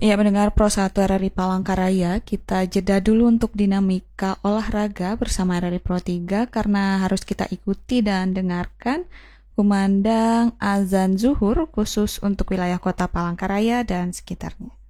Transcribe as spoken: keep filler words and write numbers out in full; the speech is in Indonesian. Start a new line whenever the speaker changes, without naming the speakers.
Ya, mendengar Pro satu R R I Palangkaraya, kita jeda dulu untuk dinamika olahraga bersama R R I Pro tiga karena harus kita ikuti dan dengarkan kumandang azan zuhur khusus untuk wilayah kota Palangkaraya dan sekitarnya.